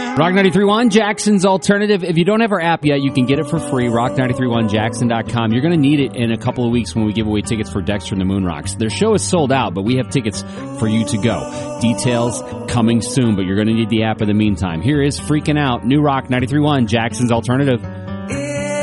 Rock 93.1, Jackson's Alternative. If you don't have our app yet, you can get it for free. Rock931jackson.com. You're going to need it in a couple of weeks when we give away tickets for Dexter and the Moonrocks. Their show is sold out, but we have tickets for you to go. Details coming soon, but you're going to need the app in the meantime. Here is Freaking Out, New Rock 93.1, Jackson's Alternative.